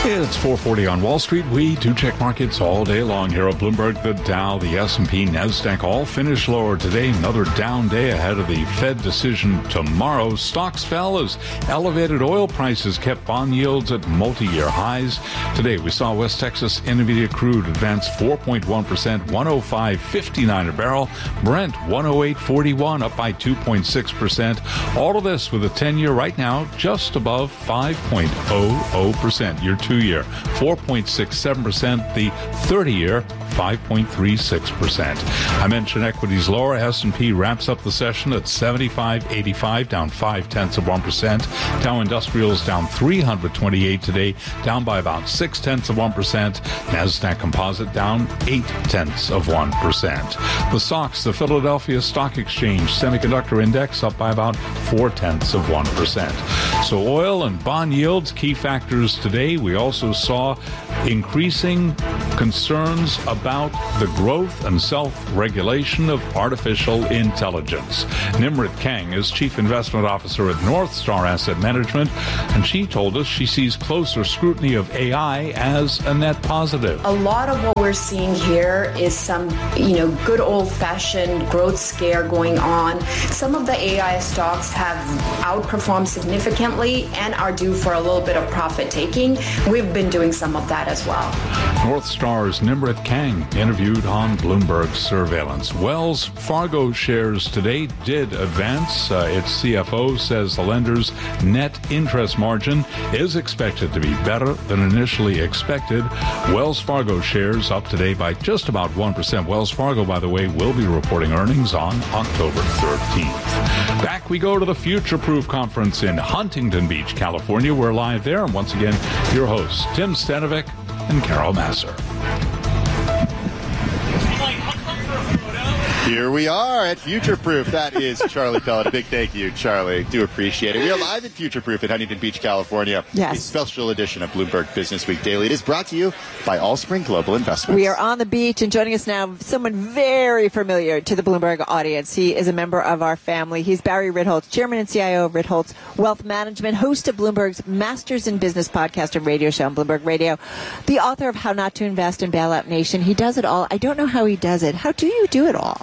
It's 4:40 on Wall Street. We do check markets all day long here at Bloomberg. The Dow, the S&P, NASDAQ all finished lower today. Another down day ahead of the Fed decision tomorrow. Stocks fell as elevated oil prices kept bond yields at multi-year highs. Today we saw West Texas Intermediate crude advance 4.1%, 105.59 a barrel. Brent 108.41, up by 2.6%. All of this with a 10-year right now just above 5.00%. Your 2-year 4.67%, the 30-year 5.36%. I mentioned equities lower. S&P wraps up the session at 75.85, down 0.5%. Dow Industrials down 328 today, down by about 0.6%. Nasdaq Composite down 0.8%. The SOX, the Philadelphia Stock Exchange Semiconductor Index, up by about 0.4%. So oil and bond yields, key factors today. We also saw increasing concerns about the growth and self-regulation of artificial intelligence. Nimrit Kang is Chief Investment Officer at North Star Asset Management, and she told us she sees closer scrutiny of AI as a net positive. A lot of what we're seeing here is some, good old-fashioned growth scare going on. Some of the AI stocks have outperformed significantly and are due for a little bit of profit taking. We've been doing some of that as well. North Star's Nimrit Kang interviewed on Bloomberg Surveillance. Wells Fargo shares today did advance. Its CFO says the lender's net interest margin is expected to be better than initially expected. Wells Fargo shares up today by just about 1%. Wells Fargo, by the way, will be reporting earnings on October 13th. Back we go to the Future Proof Conference in Huntington Beach, California. We're live there. And once again, your hosts, Tim Stanovic and Carol Masser. Here we are at Future Proof. That is Charlie Pellet. A big thank you, Charlie. Do appreciate it. We are live at Future Proof in Huntington Beach, California. Yes. A special edition of Bloomberg Business Week Daily. It is brought to you by Allspring Global Investments. We are on the beach, and joining us now, someone very familiar to the Bloomberg audience. He is a member of our family. He's Barry Ritholtz, Chairman and CIO of Ritholtz Wealth Management, host of Bloomberg's Masters in Business podcast and radio show on Bloomberg Radio, the author of How Not to Invest in Bailout Nation. He does it all. I don't know how he does it. How do you do it all?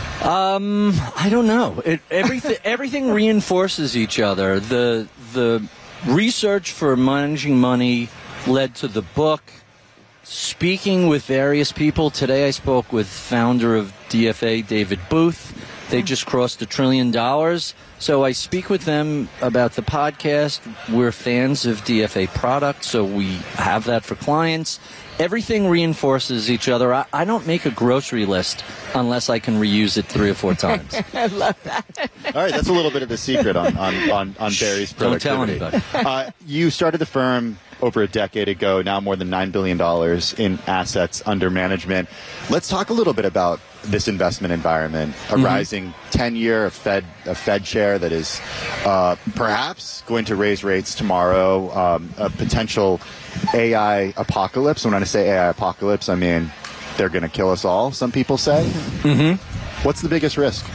I don't know. Everything reinforces each other. The research for managing money led to the book. Speaking with various people. Today I spoke with founder of DFA, David Booth. They just crossed $1 trillion. So I speak with them about the podcast. We're fans of DFA products, so we have that for clients. Everything reinforces each other. I don't make a grocery list unless I can reuse it 3 or 4 times. I love that. All right, that's a little bit of a secret on Barry's productivity. Don't tell anybody. You started the firm over a decade ago, now more than $9 billion in assets under management. Let's talk a little bit about this investment environment, a rising 10-year, a Fed chair that is perhaps going to raise rates tomorrow, a potential AI apocalypse. When I say AI apocalypse, I mean they're going to kill us all, some people say. What's the biggest risk?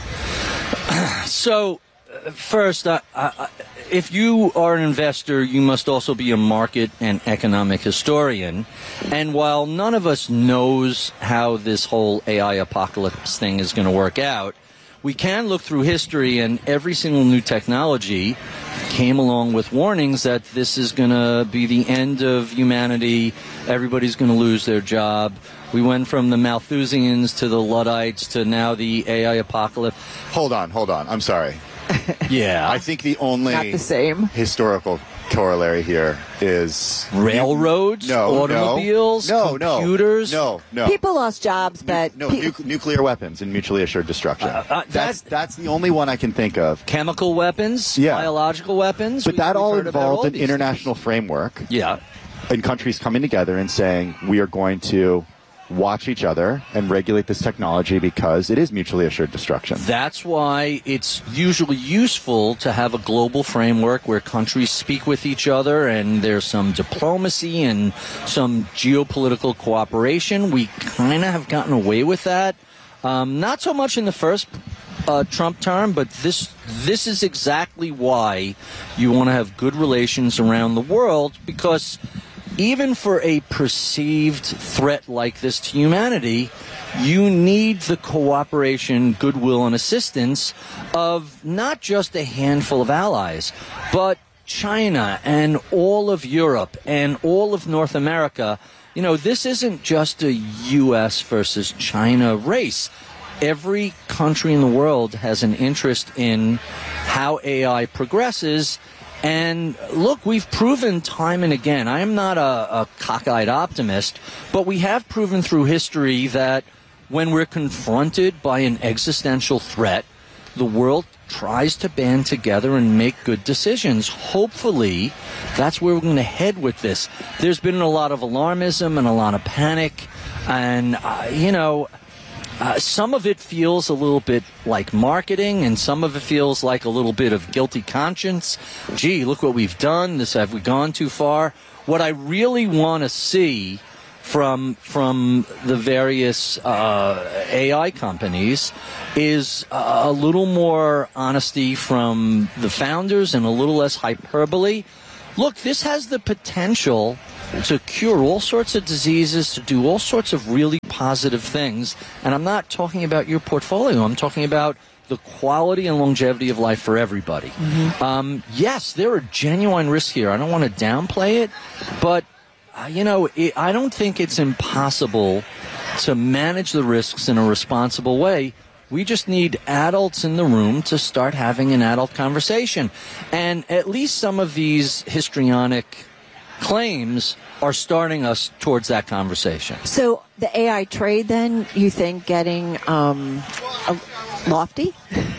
So, first, if you are an investor, you must also be a market and economic historian. And while none of us knows how this whole AI apocalypse thing is going to work out, we can look through history, and every single new technology came along with warnings that this is going to be the end of humanity. Everybody's going to lose their job. We went from the Malthusians to the Luddites to now the AI apocalypse. Hold on. I'm sorry. Yeah. I think the only Not the same. historical corollary here is railroads, automobiles, computers. No. People lost jobs, but nuclear weapons and mutually assured destruction. That's the only one I can think of. Chemical weapons, biological weapons. But that all involved an international framework. Yeah. And countries coming together and saying, we are going to watch each other and regulate this technology because it is mutually assured destruction. That's why it's usually useful to have a global framework where countries speak with each other and there's some diplomacy and some geopolitical cooperation. We kind of have gotten away with that. Not so much in the first Trump term, but this is exactly why you want to have good relations around the world, because even for a perceived threat like this to humanity, you need the cooperation, goodwill, and assistance of not just a handful of allies, but China and all of Europe and all of North America. You know, this isn't just a U.S. versus China race. Every country in the world has an interest in how AI progresses. And look, we've proven time and again, I am not a cockeyed optimist, but we have proven through history that when we're confronted by an existential threat, the world tries to band together and make good decisions. Hopefully, that's where we're going to head with this. There's been a lot of alarmism and a lot of panic, and, some of it feels a little bit like marketing, and some of it feels like a little bit of guilty conscience. Gee, look what we've done. Have we gone too far? What I really want to see from the various AI companies is a little more honesty from the founders and a little less hyperbole. Look, this has the potential to cure all sorts of diseases, to do all sorts of really positive things. And I'm not talking about your portfolio. I'm talking about the quality and longevity of life for everybody. Yes, there are genuine risks here. I don't want to downplay it, but I don't think it's impossible to manage the risks in a responsible way. We just need adults in the room to start having an adult conversation. And at least some of these histrionic claims are starting us towards that conversation. So the AI trade, then, you think getting lofty?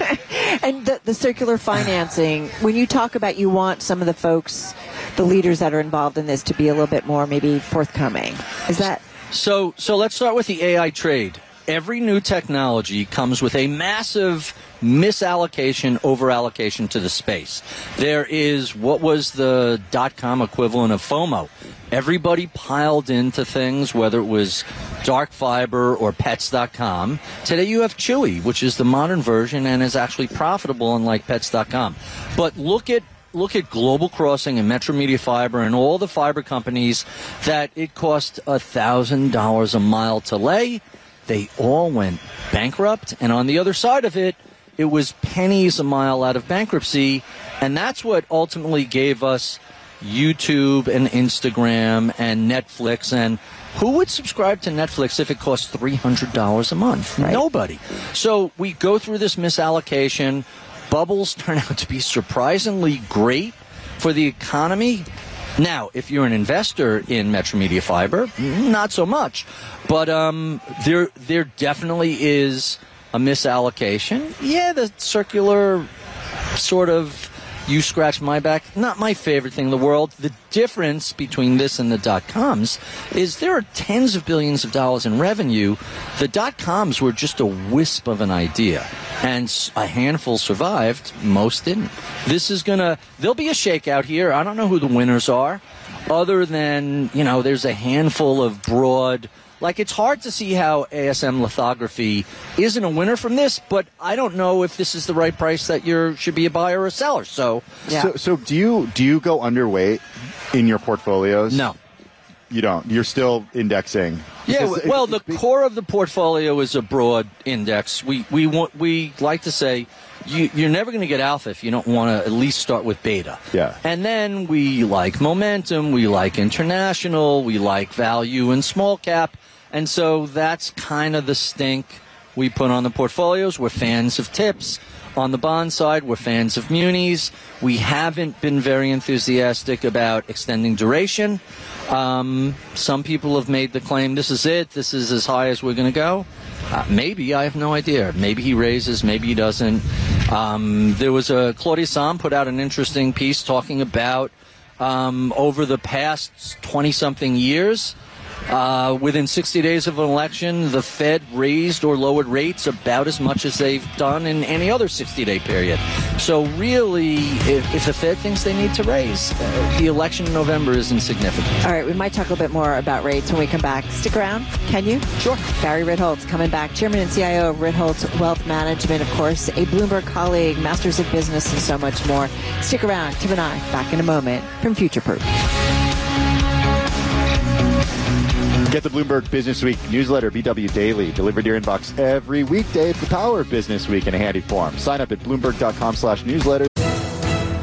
And the circular financing, when you talk about you want some of the folks, the leaders that are involved in this to be a little bit more maybe forthcoming. Is that? So let's start with the AI trade. Every new technology comes with a massive misallocation, overallocation to the space. There is what was the .com equivalent of FOMO. Everybody piled into things, whether it was dark fiber or pets.com. Today you have Chewy, which is the modern version and is actually profitable, unlike pets.com. But look at Global Crossing and Metro Media Fiber and all the fiber companies that it cost $1,000 a mile to lay. They all went bankrupt, and on the other side of it, it was pennies a mile out of bankruptcy, and that's what ultimately gave us YouTube and Instagram and Netflix. And who would subscribe to Netflix if it cost $300 a month? Right. Nobody. So we go through this misallocation. Bubbles turn out to be surprisingly great for the economy. Now, if you're an investor in Metro Media Fiber, not so much. But there definitely is a misallocation. Yeah, the circular sort of you scratch my back, not my favorite thing in the world. The difference between this and the .coms is there are tens of billions of dollars in revenue. The .coms were just a wisp of an idea, and a handful survived, most didn't. There'll be a shakeout here. I don't know who the winners are, other than, there's a handful of broad. Like, it's hard to see how ASM lithography isn't a winner from this, but I don't know if this is the right price that you should be a buyer or a seller. So, yeah. So do you go underweight in your portfolios? No. You don't. You're still indexing. Yeah, well, the core of the portfolio is a broad index. We like to say you're never going to get alpha if you don't want to at least start with beta. Yeah. And then we like momentum, we like international, we like value and small cap. And so that's kind of the stink we put on the portfolios. We're fans of tips. On the bond side, we're fans of munis. We haven't been very enthusiastic about extending duration. Some people have made the claim, this is it, this is as high as we're going to go. Maybe, I have no idea. Maybe he raises, maybe he doesn't. There was Claudia Sahm put out an interesting piece talking about over the past 20-something years, within 60 days of an election, the Fed raised or lowered rates about as much as they've done in any other 60-day period. So really, if the Fed thinks they need to raise, the election in November is insignificant. All right, we might talk a little bit more about rates when we come back. Stick around, can you? Sure. Barry Ritholtz coming back, Chairman and CIO of Ritholtz Wealth Management, of course, a Bloomberg colleague, Masters of Business, and so much more. Stick around. Tim and I back in a moment from Future Proof. Get the Bloomberg Business Week newsletter, BW Daily, delivered to your inbox every weekday. It's the power of Business Week in a handy form. Sign up at Bloomberg.com/newsletter.